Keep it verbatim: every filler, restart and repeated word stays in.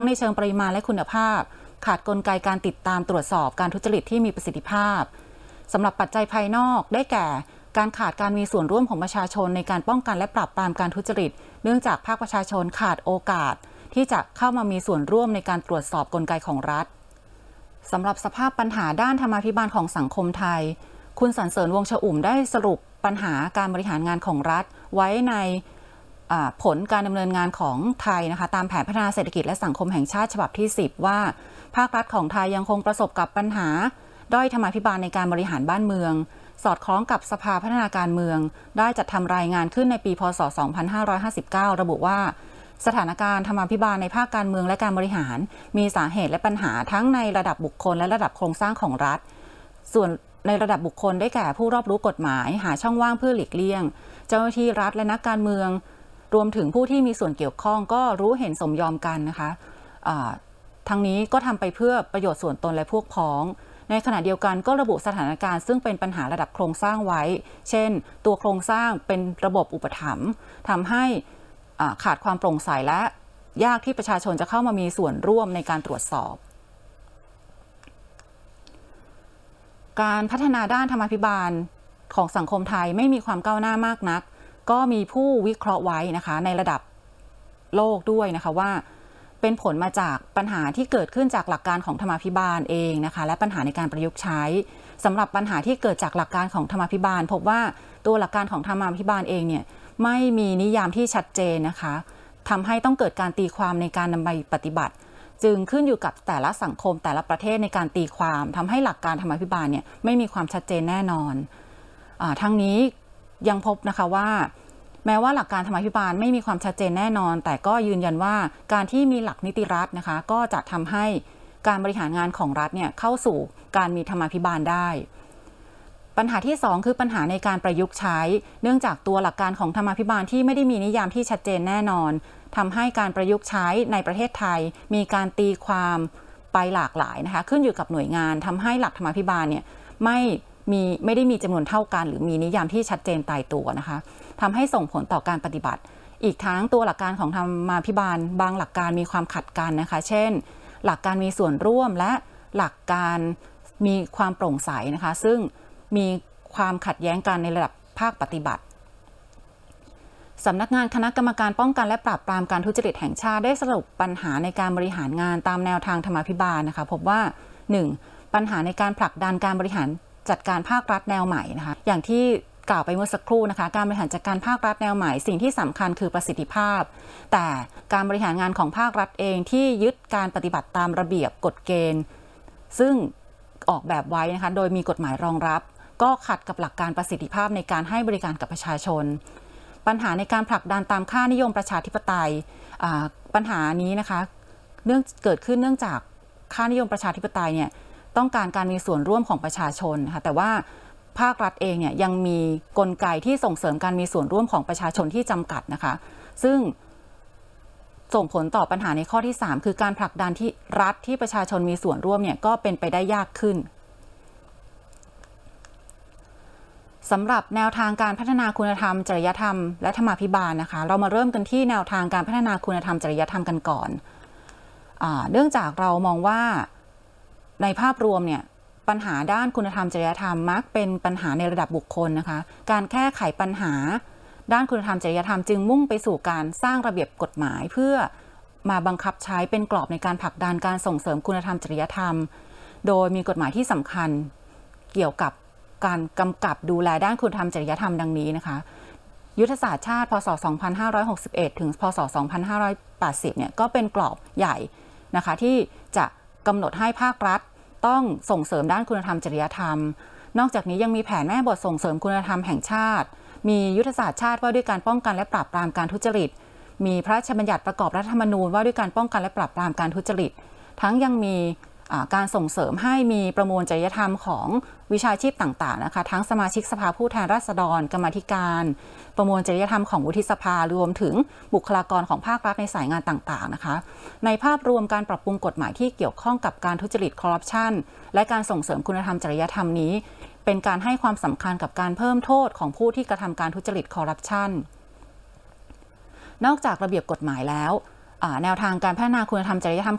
ในเชิงปริมาณและคุณภาพขาดกลไกการติดตามตรวจสอบการทุจริตที่มีประสิทธิภาพสำหรับปัจจัยภายนอกได้แก่การขาดการมีส่วนร่วมของประชาชนในการป้องกันและปราบปรามการทุจริตเนื่องจากภาคประชาชนขาดโอกาสที่จะเข้ามามีส่วนร่วมในการตรวจสอบกลไกของรัฐสำหรับสภาพปัญหาด้านธรรมาภิบาลของสังคมไทยคุณสรรเสริญวงศ์ฉอุ่มได้สรุปปัญหาการบริหารงานของรัฐไว้ในผลการดำเนินงานของไทยนะคะตามแผนพัฒนาเศรษฐกิจและสังคมแห่งชาติฉบับที่สิบว่าภาครัฐของไทยยังคงประสบกับปัญหาด้อยธรรมาภิบาลในการบริหารบ้านเมืองสอดคล้องกับสภาพัฒนาการเมืองได้จัดทำรายงานขึ้นในปีพ.ศ. สองพันห้าร้อยห้าสิบเก้า ระบุว่าสถานการณ์ธรรมาภิบาลในภาคการเมืองและการบริหารมีสาเหตุและปัญหาทั้งในระดับบุคคลและระดับโครงสร้างของรัฐส่วนในระดับบุคคลได้แก่ผู้รอบรู้กฎหมายหาช่องว่างเพื่อหลีกเลี่ยงเจ้าหน้าที่รัฐและนักการเมืองรวมถึงผู้ที่มีส่วนเกี่ยวข้องก็รู้เห็นสมยอมกันนะคะทั้งนี้ก็ทำไปเพื่อประโยชน์ส่วนตนและพวกพ้องในขณะเดียวกันก็ระบุสถานการณ์ซึ่งเป็นปัญหาระดับโครงสร้างไว้เช่นตัวโครงสร้างเป็นระบบอุปถัมภ์ทำให้ขาดความโปร่งใสและยากที่ประชาชนจะเข้ามามีส่วนร่วมในการตรวจสอบการพัฒนาด้านธรรมาภิบาลของสังคมไทยไม่มีความก้าวหน้ามากนักก็มีผู้วิเคราะห์ไว้นะคะในระดับโลกด้วยนะคะว่าเป็นผลมาจากปัญหาที่เกิดขึ้นจากหลักการของธรรมาภิบาลเองนะคะและปัญหาในการประยุกต์ใช้สำหรับปัญหาที่เกิดจากหลักการของธรรมาภิบาลพบว่าตัวหลักการของธรรมาภิบาลเองเนี่ยไม่มีนิยามที่ชัดเจนนะคะทำให้ต้องเกิดการตีความในการนำไปปฏิบัติจึงขึ้นอยู่กับแต่ละสังคมแต่ละประเทศในการตีความทำให้หลักการธรรมาภิบาลเนี่ยไม่มีความชัดเจนแน่นอนอ่าทั้งนี้ยังพบนะคะว่าแม้ว่าหลักการธรรมาภิบาลไม่มีความชัดเจนแน่นอนแต่ก็ยืนยันว่าการที่มีหลักนิติรัฐนะคะก็จะทำให้การบริหารงานของรัฐเนี่ยเข้าสู่การมีธรรมาภิบาลได้ปัญหาที่สองคือปัญหาในการประยุกต์ใช้เนื่องจากตัวหลักการของธรรมาภิบาลที่ไม่ได้มีนิยามที่ชัดเจนแน่นอนทำให้การประยุกต์ใช้ในประเทศไทยมีการตีความไปหลากหลายนะคะขึ้นอยู่กับหน่วยงานทำให้หลักธรรมาภิบาลเนี่ยไม่มีไม่ได้มีจำนวนเท่ากันหรือมีนิยามที่ชัดเจนตายตัวนะคะทำให้ส่งผลต่อการปฏิบัติอีกทั้งตัวหลักการของธรรมาภิบาลบางหลักการมีความขัดกันนะคะเช่นหลักการมีส่วนร่วมและหลักการมีความโปร่งใสนะคะซึ่งมีความขัดแย้งกันในระดับภาคปฏิบัติสำนักงานคณะกรรมการป้องกันและปราบปรามการทุจริตแห่งชาติได้สรุปปัญหาในการบริหารงานตามแนวทางธรรมาภิบาลนะคะพบว่า หนึ่ง. ปัญหาในการผลักดันการบริหารจัดการภาครัฐแนวใหม่นะคะอย่างที่กล่าวไปเมื่อสักครู่นะคะการบริหารจัดการภาครัฐแนวใหม่สิ่งที่สำคัญคือประสิทธิภาพแต่การบริหารงานของภาครัฐเองที่ยึดการปฏิบัติตามระเบียบกฎเกณฑ์ซึ่งออกแบบไว้นะคะโดยมีกฎหมายรองรับก็ขัดกับหลักการประสิทธิภาพในการให้บริการกับประชาชนปัญหาในการผลักดันตามค่านิยมประชาธิปไตยปัญหานี้นะคะเนื่องเกิดขึ้นเนื่องจากค่านิยมประชาธิปไตยเนี่ยต้องการการมีส่วนร่วมของประชาชนค่ะแต่ว่าภาครัฐเองเนี่ยยังมีกลไกที่ส่งเสริมการมีส่วนร่วมของประชาชนที่จำกัดนะคะซึ่งส่งผลต่อปัญหาในข้อที่สามคือการผลักดันที่รัฐที่ประชาชนมีส่วนร่วมเนี่ยก็เป็นไปได้ยากขึ้นสำหรับแนวทางการพัฒนาคุณธรรมจริยธรรมและธรรมาภิบาลนะคะเรามาเริ่มกันที่แนวทางการพัฒนาคุณธรรมจริยธรรมกันก่อนเนื่องจากเรามองว่าในภาพรวมเนี่ยปัญหาด้านคุณธรรมจริยธรรมมักเป็นปัญหาในระดับบุคคลนะคะการแก้ไขปัญหาด้านคุณธรรมจริยธรรมจึงมุ่งไปสู่การสร้างระเบียบกฎหมายเพื่อมาบังคับใช้เป็นกรอบในการผลักดันการส่งเสริมคุณธรรมจริยธรรมโดยมีกฎหมายที่สำคัญเกี่ยวกับการกำกับดูแลด้านคุณธรรมจริยธรรมดังนี้นะคะยุทธศาสตร์ชาติพ.ศ. สองพันห้าร้อยหกสิบเอ็ด ถึงพ.ศ. สองพันห้าร้อยแปดสิบเนี่ยก็เป็นกรอบใหญ่นะคะที่จะกำหนดให้ภาครัฐต้องส่งเสริมด้านคุณธรรมจริยธรรมนอกจากนี้ยังมีแผนแม่บทส่งเสริมคุณธรรมแห่งชาติมียุทธศาสตร์ชาติว่าด้วยการป้องกันและปราบปรามการทุจริตมีพระราชบัญญัติประกอบรัฐธรรมนูญว่าด้วยการป้องกันและปราบปรามการทุจริตทั้งยังมีการส่งเสริมให้มีประมวลจริยธรรมของวิชาชีพต่างๆนะคะทั้งสมาชิกสภาผู้แทนราษฎรกรรมาธิการประมวลจริยธรรมของวุฒิสภารวมถึงบุคลากรของภาครัฐในสายงานต่างๆนะคะในภาพรวมการปรับปรุงกฎหมายที่เกี่ยวข้องกับการทุจริตคอร์รัปชันและการส่งเสริมคุณธรรมจริยธรรมนี้เป็นการให้ความสำคัญกับการเพิ่มโทษของผู้ที่กระทำการทุจริตคอร์รัปชันนอกจากระเบียบกฎหมายแล้วแนวทางการพัฒนาคุณธรรมจริยธรรม